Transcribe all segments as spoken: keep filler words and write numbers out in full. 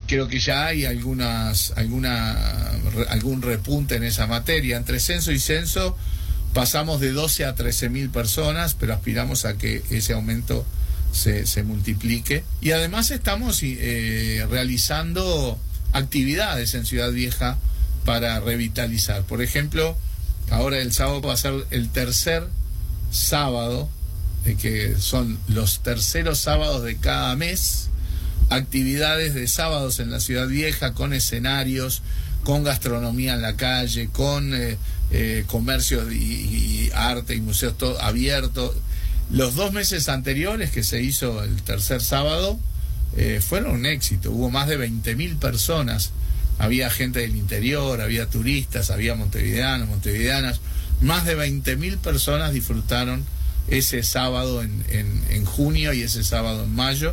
creo que ya hay algunas, alguna, algún repunte en esa materia. Entre censo y censo pasamos de doce a trece mil personas, pero aspiramos a que ese aumento se, se multiplique. Y además estamos eh, realizando actividades en Ciudad Vieja para revitalizar. Por ejemplo, ahora el sábado va a ser el tercer sábado, eh, que son los terceros sábados de cada mes, actividades de sábados en la Ciudad Vieja con escenarios, con gastronomía en la calle, con eh, eh, comercios y, y arte y museos todo abiertos. Los dos meses anteriores que se hizo el tercer sábado eh, fueron un éxito, hubo más de veinte mil personas, había gente del interior, había turistas, había montevideanos, montevideanas, más de veinte mil personas disfrutaron ese sábado en, en, en junio y ese sábado en mayo.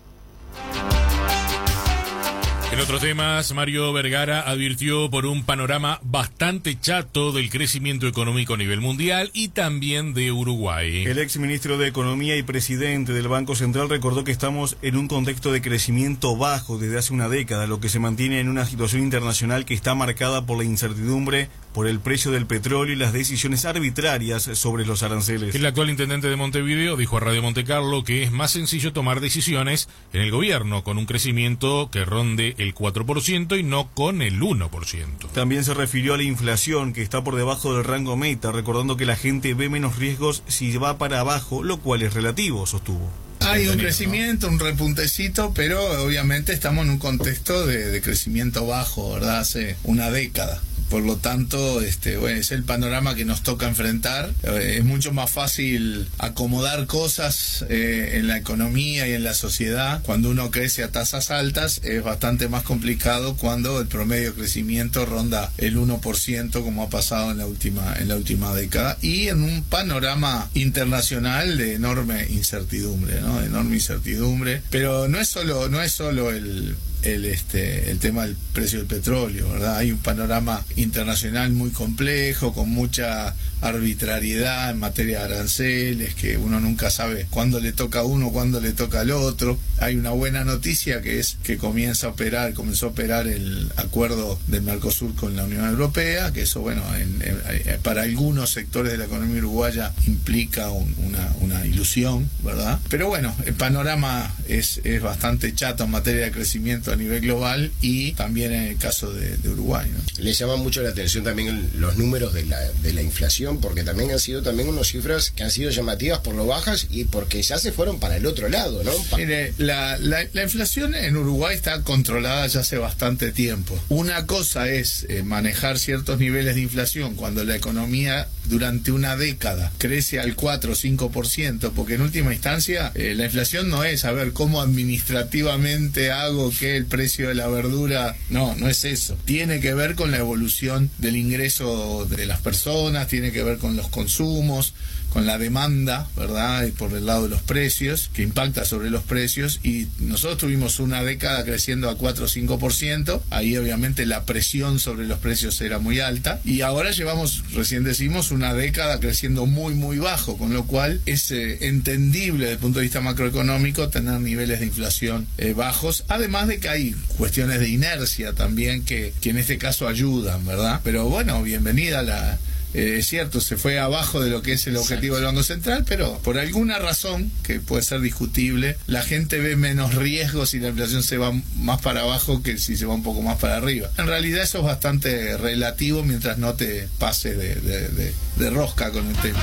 En otros temas, Mario Vergara advirtió por un panorama bastante chato del crecimiento económico a nivel mundial y también de Uruguay. El exministro de Economía y presidente del Banco Central recordó que estamos en un contexto de crecimiento bajo desde hace una década, lo que se mantiene en una situación internacional que está marcada por la incertidumbre, por el precio del petróleo y las decisiones arbitrarias sobre los aranceles. El actual intendente de Montevideo dijo a Radio Montecarlo que es más sencillo tomar decisiones en el gobierno con un crecimiento que ronde el cuatro por ciento y no con el uno por ciento. También se refirió a la inflación, que está por debajo del rango meta, recordando que la gente ve menos riesgos si va para abajo, lo cual es relativo, sostuvo. Hay un crecimiento, un repuntecito, pero obviamente estamos en un contexto de, de crecimiento bajo, ¿verdad? Hace una década. Por lo tanto, este, bueno, es el panorama que nos toca enfrentar. Eh, es mucho más fácil acomodar cosas eh, en la economía y en la sociedad. Cuando uno crece a tasas altas, es bastante más complicado cuando el promedio de crecimiento ronda el uno por ciento, como ha pasado en la última, en la última década. Y en un panorama internacional de enorme incertidumbre, ¿no? De enorme incertidumbre. Pero no es solo, no es solo el... el este el tema del precio del petróleo, ¿verdad? Hay un panorama internacional muy complejo, con mucha arbitrariedad en materia de aranceles, que uno nunca sabe cuándo le toca a uno, cuándo le toca al otro. Hay una buena noticia, que es que comienza a operar, comenzó a operar el acuerdo del Mercosur con la Unión Europea, que eso, bueno, en, en, para algunos sectores de la economía uruguaya implica un, una, una ilusión, ¿verdad? Pero bueno, el panorama es, es bastante chato en materia de crecimiento a nivel global y también en el caso de, de Uruguay, ¿no? Le llama mucho la atención también los números de la, de la inflación, porque también han sido también unas cifras que han sido llamativas por lo bajas y porque ya se fueron para el otro lado, ¿no? Pa Mire, la, la, la inflación en Uruguay está controlada ya hace bastante tiempo. Una cosa es eh, manejar ciertos niveles de inflación cuando la economía durante una década crece al cuatro o cinco por ciento, porque en última instancia eh, la inflación no es a ver cómo administrativamente hago que el precio de la verdura, no, no es eso. Tiene que ver con la evolución del ingreso de las personas, tiene que ver con los consumos, con la demanda, ¿verdad? Y por el lado de los precios, que impacta sobre los precios, y nosotros tuvimos una década creciendo a cuatro o cinco por ciento, ahí obviamente la presión sobre los precios era muy alta, y ahora llevamos, recién decimos, una década creciendo muy muy bajo, con lo cual es eh, entendible desde el punto de vista macroeconómico tener niveles de inflación eh, bajos, además de que hay cuestiones de inercia también que, que en este caso ayudan, ¿verdad? Pero bueno, bienvenida la... Eh, es cierto, se fue abajo de lo que es el objetivo del Banco Central, pero por alguna razón, que puede ser discutible, la gente ve menos riesgos si la inflación se va más para abajo que si se va un poco más para arriba. En realidad eso es bastante relativo mientras no te pases de, de, de, de rosca con el tema.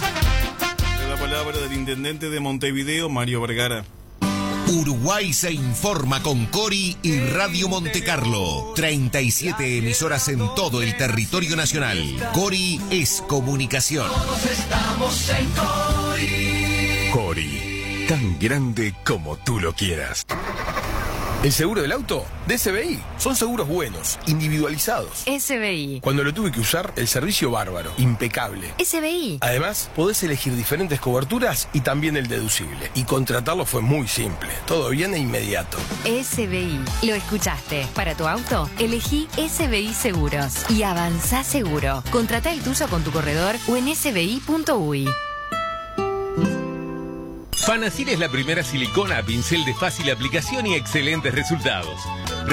La palabra del intendente de Montevideo, Mario Vergara. Uruguay se informa con Cori y Radio Montecarlo. treinta y siete emisoras en todo el territorio nacional. Cori es comunicación. Todos estamos en Cori. Cori, tan grande como tú lo quieras. ¿El seguro del auto? De S B I. Son seguros buenos, individualizados. S B I. Cuando lo tuve que usar, el servicio bárbaro, impecable. S B I. Además, podés elegir diferentes coberturas y también el deducible. Y contratarlo fue muy simple. Todo bien e inmediato. S B I. Lo escuchaste. Para tu auto, elegí S B I Seguros. Y avanzá seguro. Contratá el tuyo con tu corredor o en s b i punto u y. Fanacil es la primera silicona a pincel de fácil aplicación y excelentes resultados.